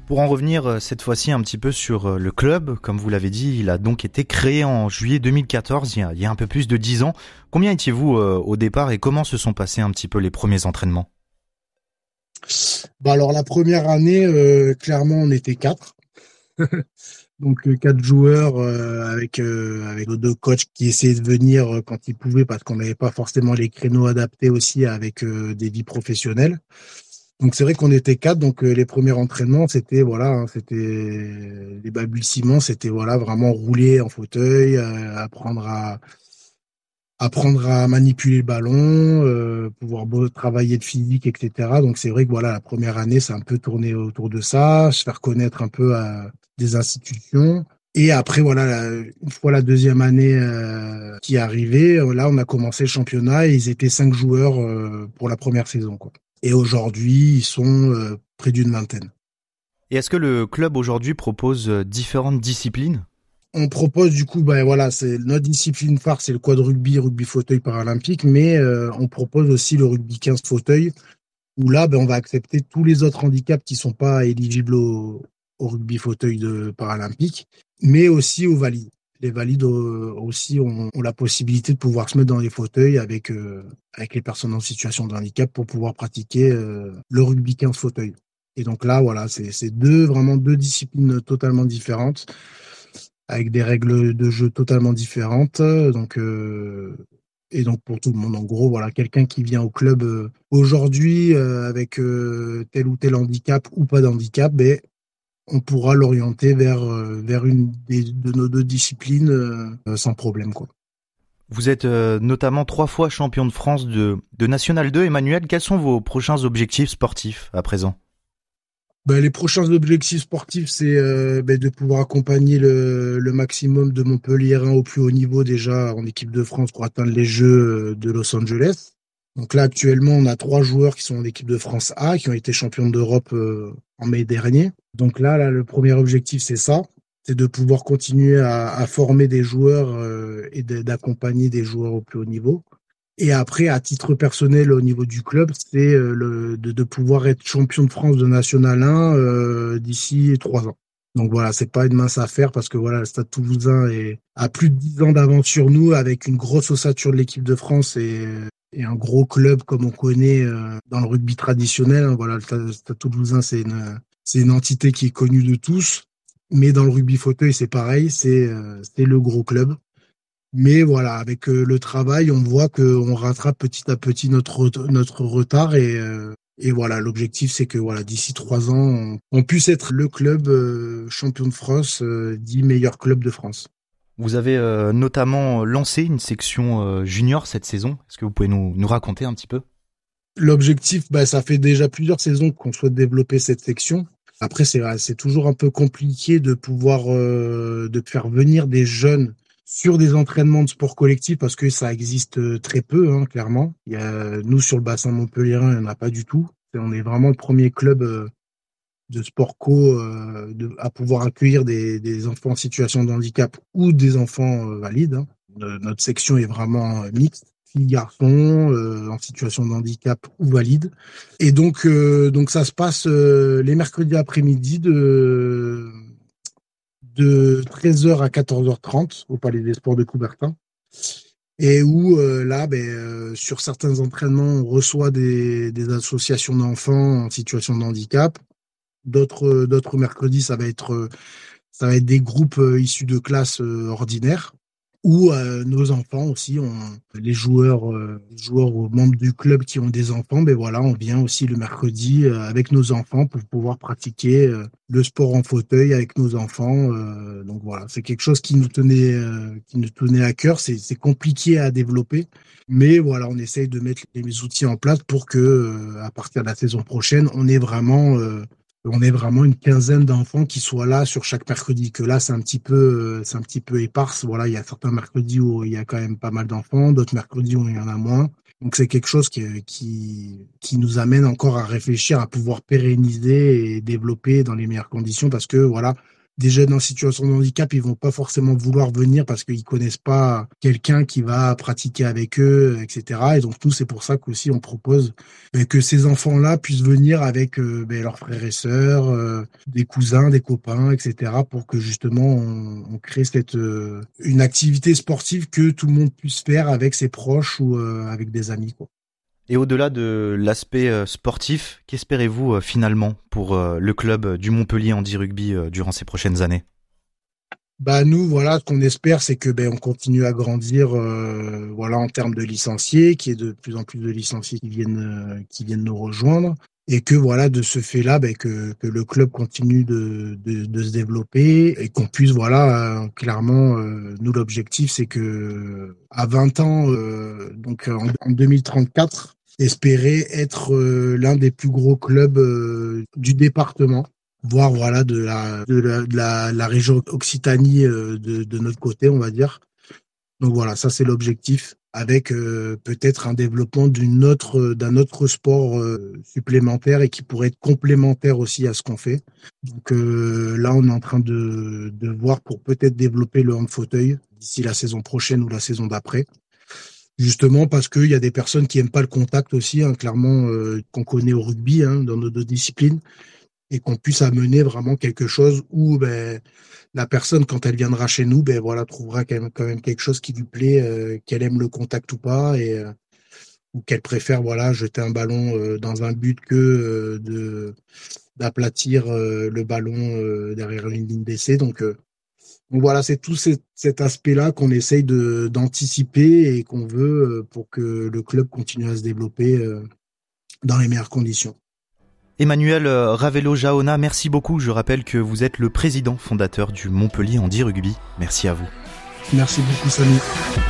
Pour en revenir cette fois-ci un petit peu sur le club, comme vous l'avez dit, il a donc été créé en juillet 2014, il y a un peu plus de 10 ans. Combien étiez-vous au départ et comment se sont passés un petit peu les premiers entraînements? Alors la première année, clairement, on était quatre. Donc quatre joueurs avec nos deux coachs qui essayaient de venir quand ils pouvaient parce qu'on n'avait pas forcément les créneaux adaptés aussi avec des vies professionnelles. Donc c'est vrai qu'on était quatre. Donc les premiers entraînements, c'était voilà, c'était les balbutiements, c'était voilà vraiment rouler en fauteuil, apprendre à manipuler le ballon, pouvoir travailler le physique, etc. Donc c'est vrai que voilà, la première année, c'est un peu tourné autour de ça, se faire connaître un peu à des institutions. Et après, voilà, une fois la deuxième année qui est arrivée, là, on a commencé le championnat et ils étaient 5 joueurs pour la première saison, quoi. Et aujourd'hui, ils sont près d'une vingtaine. Et est-ce que le club aujourd'hui propose différentes disciplines? On propose du coup, ben voilà, c'est notre discipline phare, c'est le quad rugby, rugby fauteuil paralympique, mais on propose aussi le rugby 15 fauteuil, où là, ben, on va accepter tous les autres handicaps qui sont pas éligibles au rugby fauteuil de paralympique, mais aussi aux valides. Les valides aussi ont la possibilité de pouvoir se mettre dans les fauteuils avec les personnes en situation de handicap pour pouvoir pratiquer le rugby 15 fauteuil. Et donc là, voilà, c'est vraiment deux disciplines totalement différentes avec des règles de jeu totalement différentes. Et donc pour tout le monde, en gros, voilà, quelqu'un qui vient au club aujourd'hui avec tel ou tel handicap ou pas d'handicap, ben, on pourra l'orienter vers une de nos deux disciplines sans problème, quoi. Vous êtes notamment 3 fois champion de France de National 2. Emmanuel, quels sont vos prochains objectifs sportifs à présent? Ben, les prochains objectifs sportifs, c'est de pouvoir accompagner le maximum de Montpelliérains au plus haut niveau déjà en équipe de France pour atteindre les Jeux de Los Angeles. Donc là, actuellement, on a 3 joueurs qui sont en équipe de France A, qui ont été champions d'Europe en mai dernier. Donc là, le premier objectif, c'est ça, c'est de pouvoir continuer à former des joueurs et d'accompagner des joueurs au plus haut niveau. Et après, à titre personnel, au niveau du club, c'est de pouvoir être champion de France de National 1 d'ici 3 ans. Donc voilà, c'est pas une mince affaire parce que voilà, le Stade Toulousain a plus de 10 ans d'avance sur nous avec une grosse ossature de l'équipe de France et un gros club comme on connaît dans le rugby traditionnel. Voilà, le Stade Toulousain, c'est une entité qui est connue de tous. Mais dans le rugby fauteuil, c'est pareil, c'est le gros club. Mais voilà, avec le travail, on voit qu'on rattrape petit à petit notre retard et voilà, l'objectif c'est que voilà, d'ici 3 ans, on puisse être le club champion de France, dit meilleur club de France. Vous avez notamment lancé une section junior cette saison. Est-ce que vous pouvez nous raconter un petit peu? L'objectif, bah, ça fait déjà plusieurs saisons qu'on souhaite développer cette section. Après, c'est toujours un peu compliqué de pouvoir de faire venir des jeunes sur des entraînements de sport collectif parce que ça existe très peu, hein, clairement. Nous, sur le bassin montpelliérain, il n'y en a pas du tout. On est vraiment le premier club de sport co à pouvoir accueillir des enfants en situation de handicap ou des enfants valides, hein. Notre section est vraiment mixte, filles, garçons, en situation de handicap ou valide. Et donc ça se passe les mercredis après-midi de 13h à 14h30 au Palais des Sports de Coubertin. Et où là, sur certains entraînements, on reçoit des associations d'enfants en situation de handicap. D'autres mercredis, ça va être des groupes issus de classes ordinaires ou nos enfants aussi, les joueurs ou membres du club qui ont des enfants, ben voilà, on vient aussi le mercredi avec nos enfants pour pouvoir pratiquer le sport en fauteuil avec nos enfants. Donc voilà, c'est quelque chose qui nous tenait à cœur. C'est compliqué à développer, mais voilà, on essaye de mettre les outils en place pour que à partir de la saison prochaine, on est vraiment une quinzaine d'enfants qui soient là sur chaque mercredi. Que là, c'est un petit peu éparse. Voilà, il y a certains mercredis où il y a quand même pas mal d'enfants, d'autres mercredis où il y en a moins. Donc c'est quelque chose qui nous amène encore à réfléchir à pouvoir pérenniser et développer dans les meilleures conditions parce que voilà, des jeunes en situation de handicap, ils vont pas forcément vouloir venir parce qu'ils connaissent pas quelqu'un qui va pratiquer avec eux, etc. Et donc nous, c'est pour ça qu'aussi on propose que ces enfants-là puissent venir avec leurs frères et sœurs, des cousins, des copains, etc. pour que justement on crée une activité sportive que tout le monde puisse faire avec ses proches ou avec des amis, quoi. Et au-delà de l'aspect sportif, qu'espérez-vous finalement pour le club du Montpellier Handi Rugby durant ces prochaines années? Bah nous, voilà, ce qu'on espère, c'est que on continue à grandir, voilà, en termes de licenciés, qu'il y ait de plus en plus de licenciés qui viennent nous rejoindre, et que voilà, de ce fait-là, que le club continue de se développer et qu'on puisse, voilà, clairement, nous l'objectif, c'est que à 20 ans, donc en 2034, espérer être l'un des plus gros clubs du département, voire voilà de la région Occitanie de notre côté, on va dire. Donc voilà, ça c'est l'objectif, avec peut-être un développement d'un autre sport supplémentaire et qui pourrait être complémentaire aussi à ce qu'on fait. Donc là, on est en train de voir pour peut-être développer le hand fauteuil d'ici la saison prochaine ou la saison d'après. Justement parce qu'il y a des personnes qui aiment pas le contact aussi, hein, clairement, qu'on connaît au rugby, hein, dans nos deux disciplines, et qu'on puisse amener vraiment quelque chose où la personne, quand elle viendra chez nous, voilà, trouvera quand même quelque chose qui lui plaît, qu'elle aime le contact ou pas, et ou qu'elle préfère, voilà, jeter un ballon dans un but que d'aplatir le ballon derrière une ligne d'essai. Donc voilà, c'est tout cet aspect-là qu'on essaye d'anticiper et qu'on veut pour que le club continue à se développer dans les meilleures conditions. Emmanuel Ravello-Jaona, merci beaucoup. Je rappelle que vous êtes le président fondateur du Montpellier Handi Rugby. Merci à vous. Merci beaucoup, Samy.